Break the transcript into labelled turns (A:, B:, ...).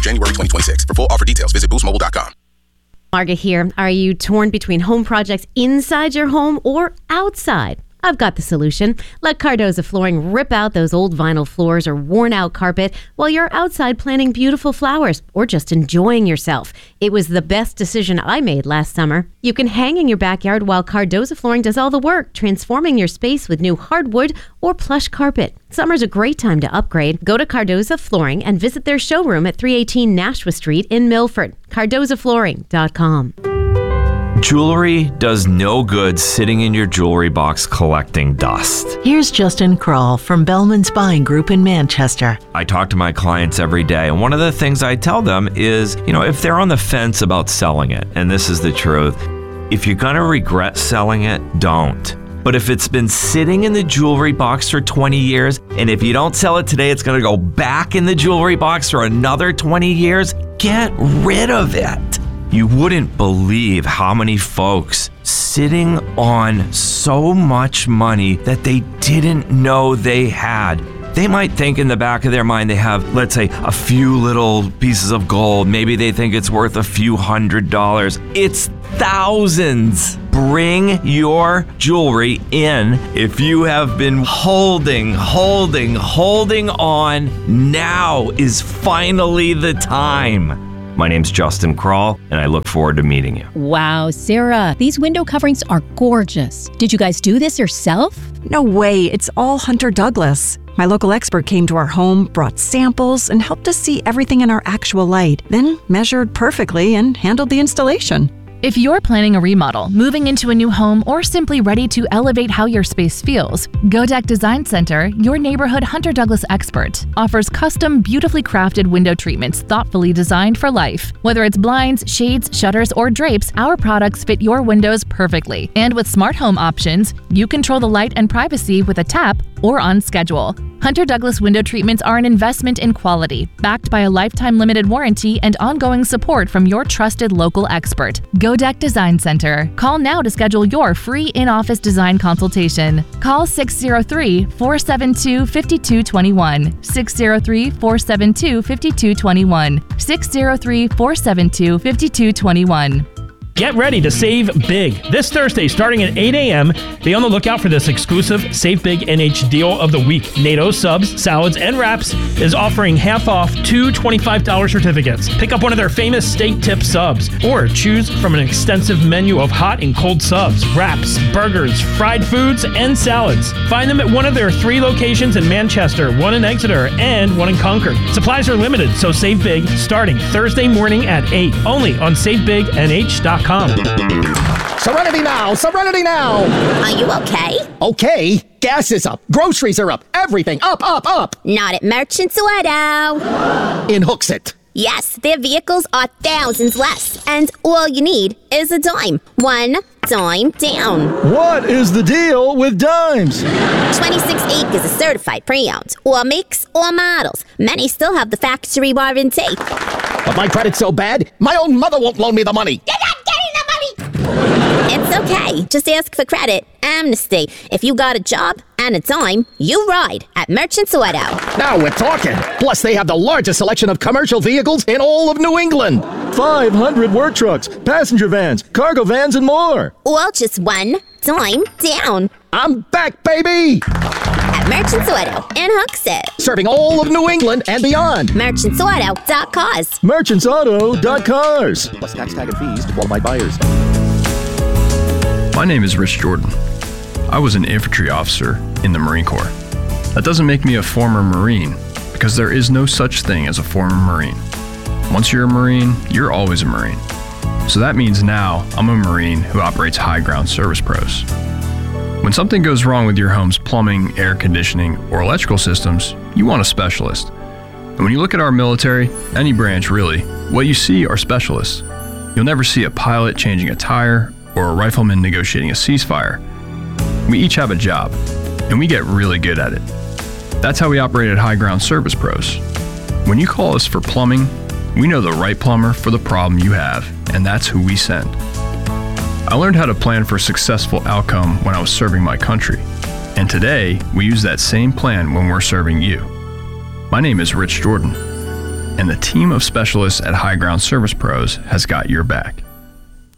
A: January 2026. For full offer details, visit boostmobile.com.
B: Marga here. Are you torn between home projects inside your home or outside? I've got the solution. Let Cardoza Flooring rip out those old vinyl floors or worn out carpet while you're outside planting beautiful flowers or just enjoying yourself. It was the best decision I made last summer. You can hang in your backyard while Cardoza Flooring does all the work, transforming your space with new hardwood or plush carpet. Summer's a great time to upgrade. Go to Cardoza Flooring and visit their showroom at 318 Nashua Street in Milford. CardozAFlooring.com.
C: Jewelry does no good sitting in your jewelry box collecting dust.
D: Here's Justin Kroll from Bellman's Buying Group in Manchester.
C: I talk to my clients every day, and one of the things I tell them is, if they're on the fence about selling it, and this is the truth, if you're going to regret selling it, don't. But if it's been sitting in the jewelry box for 20 years, and if you don't sell it today, it's going to go back in the jewelry box for another 20 years, get rid of it. You wouldn't believe how many folks sitting on so much money that they didn't know they had. They might think in the back of their mind they have, let's say, a few little pieces of gold. Maybe they think it's worth a few $100s. It's thousands. Bring your jewelry in. If you have been holding on, now is finally the time. My name's Justin Kroll, and I look forward to meeting you.
E: Wow, Sarah, these window coverings are gorgeous. Did you guys do this yourself?
F: No way, it's all Hunter Douglas. My local expert came to our home, brought samples, and helped us see everything in our actual light, then measured perfectly and handled the installation.
G: If you're planning a remodel, moving into a new home, or simply ready to elevate how your space feels, Godeck Design Center, your neighborhood Hunter Douglas expert, offers custom, beautifully crafted window treatments thoughtfully designed for life. Whether it's blinds, shades, shutters, or drapes, our products fit your windows perfectly. And with smart home options, you control the light and privacy with a tap or on schedule. Hunter Douglas window treatments are an investment in quality, backed by a lifetime limited warranty and ongoing support from your trusted local expert, Godeck Design Center. Call now to schedule your free in-office design consultation. Call 603-472-5221, 603-472-5221, 603-472-5221.
H: Get ready to save big. This Thursday, starting at 8 a.m., be on the lookout for this exclusive Save Big NH Deal of the Week. NATO Subs, Salads, and Wraps is offering half off 2 $25 certificates. Pick up one of their famous steak tip subs, or choose from an extensive menu of hot and cold subs, wraps, burgers, fried foods, and salads. Find them at one of their 3 locations in Manchester, one in Exeter, and one in Concord. Supplies are limited, so save big starting Thursday morning at 8, only on SaveBigNH.com.
I: Serenity now! Serenity now!
J: Are you okay?
I: Okay. Gas is up. Groceries are up. Everything up, up, up.
J: Not at Merchants Auto.
I: In Hooksett.
J: Yes, their vehicles are thousands less, and all you need is a dime. 1 dime down.
K: What is the deal with dimes?
J: 26 acres of certified pre-owned, all makes, all models. Many still have the factory warranty.
I: But my credit's so bad, my own mother won't loan me the money.
J: You're not getting the money! It's okay. Just ask for credit. Amnesty. If you got a job and a dime, you ride at Merchants Auto.
I: Now we're talking. Plus, they have the largest selection of commercial vehicles in all of New England.
K: 500 work trucks, passenger vans, cargo vans, and more.
J: All just 1 dime down.
I: I'm back, baby!
J: At Merchants Auto in Hooksett.
I: Serving all of New England and beyond.
J: Merchantsauto.cars.
K: Merchantsauto.cars.
I: Plus tax, tag, and fees to qualified buyers.
L: My name is Rich Jordan. I was an infantry officer in the Marine Corps. That doesn't make me a former Marine, because there is no such thing as a former Marine. Once you're a Marine, you're always a Marine. So that means now I'm a Marine who operates High Ground Service Pros. When something goes wrong with your home's plumbing, air conditioning, or electrical systems, you want a specialist. And when you look at our military, any branch really, what you see are specialists. You'll never see a pilot changing a tire or a rifleman negotiating a ceasefire. We each have a job, and we get really good at it. That's how we operate at High Ground Service Pros. When you call us for plumbing, we know the right plumber for the problem you have, and that's who we send. I learned how to plan for a successful outcome when I was serving my country, and today we use that same plan when we're serving you. My name is Rich Jordan. and the team of specialists at High Ground Service Pros has got your back.